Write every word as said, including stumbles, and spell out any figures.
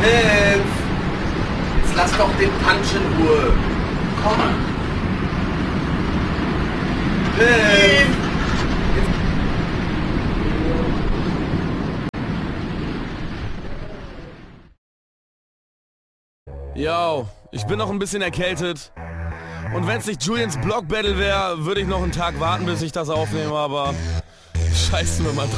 Hilf! Jetzt lass doch den Punch in Ruhe. Komm. Hilf! Yo, ich bin noch ein bisschen erkältet. Und wenn es nicht Julians Block Battle wäre, würde ich noch einen Tag warten, bis ich das aufnehme, aber scheiß mir mal drauf.